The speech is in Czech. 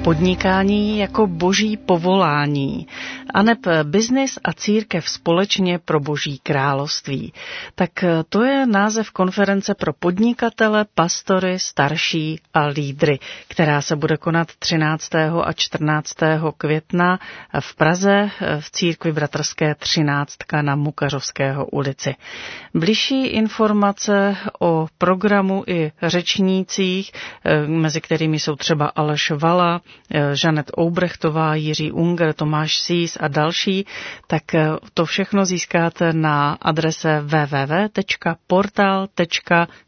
Podnikání jako boží povolání, aneb biznis a církev společně pro boží království. Tak to je název konference pro podnikatele, pastory, starší a lídry, která se bude konat 13. a 14. května v Praze v církvi Bratrské 13 na Mukařovského ulici. Bližší informace o programu i řečnících, mezi kterými jsou třeba Aleš Vala, Žanet Oubrechtová, Jiří Unger, Tomáš Sís a další, tak to všechno získáte na adrese www.portal.církev